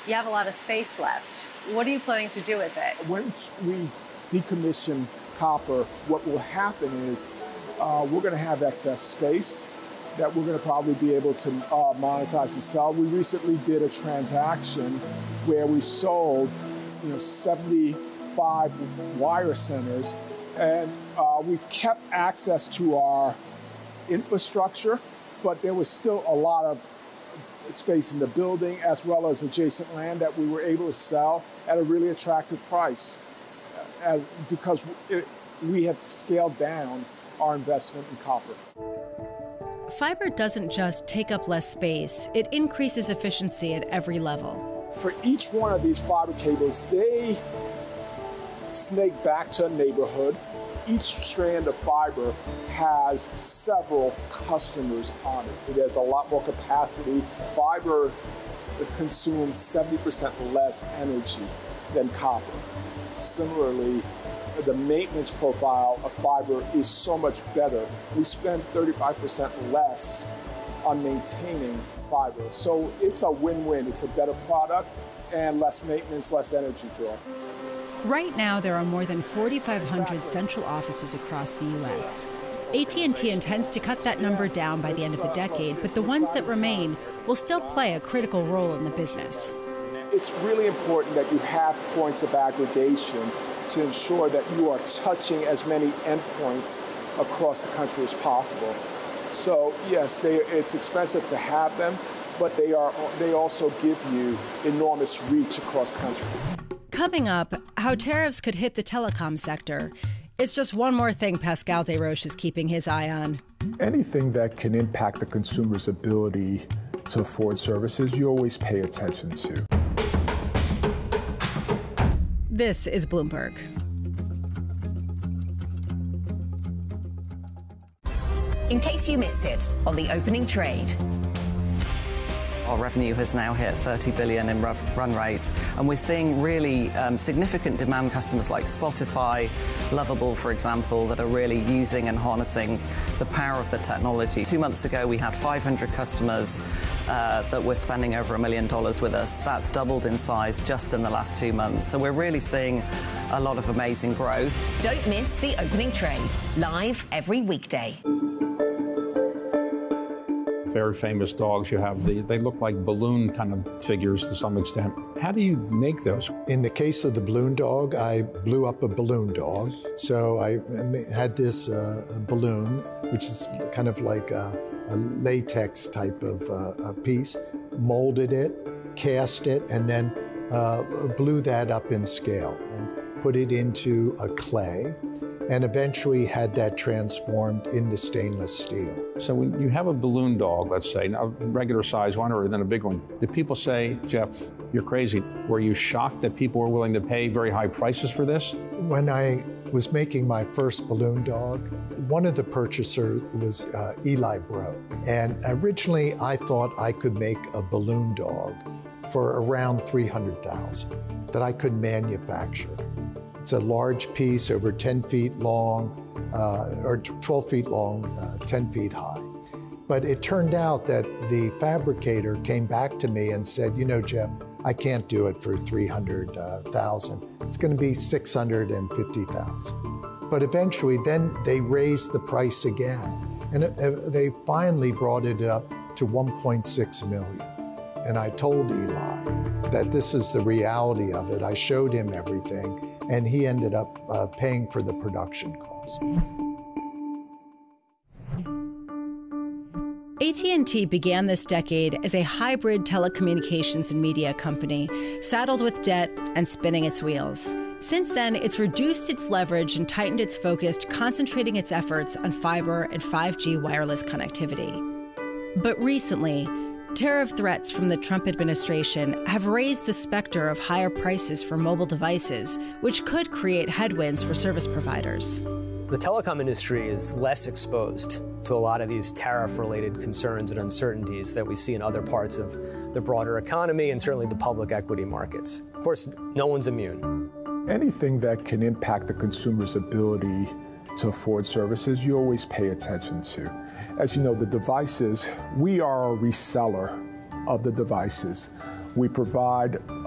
you have a lot of space left. What are you planning to do with it? Once we decommission copper, what will happen is we're going to have excess space that we're going to probably be able to monetize and sell. We recently did a transaction where we sold 75 wire centers, and we kept access to our infrastructure, but there was still a lot of space in the building as well as adjacent land that we were able to sell at a really attractive price because we have scaled down our investment in copper. Fiber doesn't just take up less space, it increases efficiency at every level. For each one of these fiber cables, they snake back to a neighborhood. Each strand of fiber has several customers on it. It has a lot more capacity. Fiber consumes 70% less energy than copper. Similarly, the maintenance profile of fiber is so much better. We spend 35% less on maintaining fiber. So it's a win-win. It's a better product and less maintenance, less energy draw. Right now, there are more than 4,500 central offices across the U.S. AT&T intends to cut that number down by the end of the decade, but the ones that remain will still play a critical role in the business. It's really important that you have points of aggregation to ensure that you are touching as many endpoints across the country as possible. So yes, it's expensive to have them, but they also give you enormous reach across the country. Coming up, how tariffs could hit the telecom sector. It's just one more thing Pascal Desroches is keeping his eye on. Anything that can impact the consumer's ability to afford services, you always pay attention to. This is Bloomberg. In case you missed it on the opening trade. Our revenue has now hit $30 billion in run rate, and we're seeing really significant demand customers like Spotify, Lovable, for example, that are really using and harnessing the power of the technology. 2 months ago, we had 500 customers that were spending over $1 million with us. That's doubled in size just in the last 2 months. So we're really seeing a lot of amazing growth. Don't miss the opening trade, live every weekday. Very famous dogs. You have they look like balloon kind of figures to some extent. How do you make those? In the case of the balloon dog, I blew up a balloon dog. So I had this balloon, which is kind of like a latex type of piece, molded it, cast it, and then blew that up in scale and put it into a clay, and eventually had that transformed into stainless steel. So when you have a balloon dog, let's say, a regular size one or then a big one, did people say, Jeff, you're crazy? Were you shocked that people were willing to pay very high prices for this? When I was making my first balloon dog, one of the purchasers was Eli Bro. And originally I thought I could make a balloon dog for around $300,000 that I could manufacture. It's a large piece, over 10 feet long, or 12 feet long, 10 feet high. But it turned out that the fabricator came back to me and said, you know, Jeff, I can't do it for $300,000. It's going to be $650,000. But eventually, then they raised the price again. And they finally brought it up to $1.6 million. And I told Eli that this is the reality of it. I showed him everything. And he ended up paying for the production costs. AT&T began this decade as a hybrid telecommunications and media company, saddled with debt and spinning its wheels. Since then, it's reduced its leverage and tightened its focus, concentrating its efforts on fiber and 5G wireless connectivity. But recently, tariff threats from the Trump administration have raised the specter of higher prices for mobile devices, which could create headwinds for service providers. The telecom industry is less exposed to a lot of these tariff-related concerns and uncertainties that we see in other parts of the broader economy and certainly the public equity markets. Of course, no one's immune. Anything that can impact the consumer's ability to afford services, you always pay attention to. As you know, the devices, we are a reseller of the devices. We provide